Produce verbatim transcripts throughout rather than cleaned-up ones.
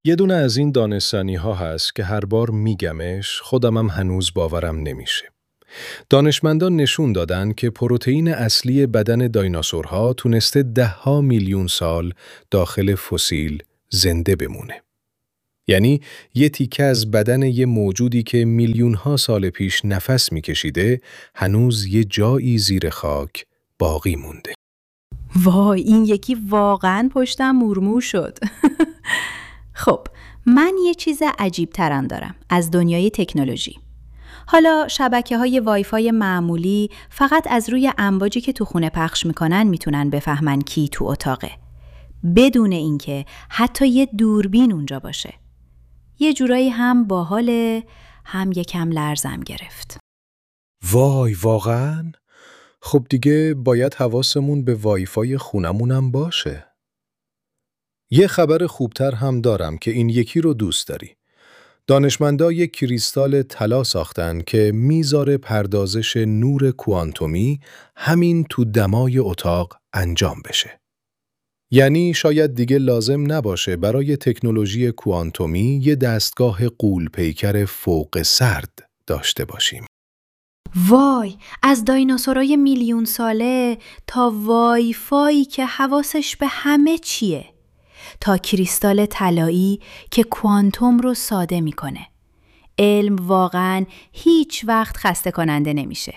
یه دونه از این دانستنی ها هست که هر بار میگمش خودمم هنوز باورم نمیشه. دانشمندان نشون دادن که پروتئین اصلی بدن دایناسورها تونسته ده ها میلیون سال داخل فسیل زنده بمونه. یعنی یه تیکه از بدن یه موجودی که میلیون ها سال پیش نفس میکشیده هنوز یه جایی زیر خاک باقی مونده. وای، این یکی واقعاً پشتم مورمور شد. خب، من یه چیز عجیب ترم دارم از دنیای تکنولوژی. حالا شبکه‌های وایفای معمولی فقط از روی امواجی که تو خونه پخش میکنن میتونن بفهمن کی تو اتاقه، بدون اینکه حتی یه دوربین اونجا باشه. یه جورایی هم باحاله، هم یکم لرزم گرفت. وای واقعاً؟ خب دیگه باید حواسمون به وایفای خونمونم باشه. یه خبر خوبتر هم دارم که این یکی رو دوست داری. دانشمندا یک کریستال طلا ساختن که میذاره پردازش نور کوانتومی همین تو دمای اتاق انجام بشه. یعنی شاید دیگه لازم نباشه برای تکنولوژی کوانتومی یه دستگاه غول پیکر فوق سرد داشته باشیم. وای، از دایناسورای میلیون ساله تا وایفایی که حواسش به همه چیه، تا کریستال طلایی که کوانتوم رو ساده میکنه. علم واقعاً هیچ وقت خسته کننده نمیشه.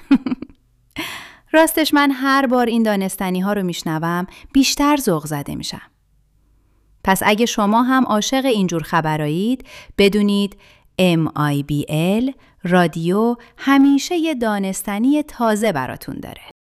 راستش من هر بار این دانستنی ها رو میشنوم بیشتر ذوق زده میشم. پس اگه شما هم عاشق اینجور خبرایید، بدونید ام آی بی ال رادیو همیشه یه دانستنی تازه براتون داره.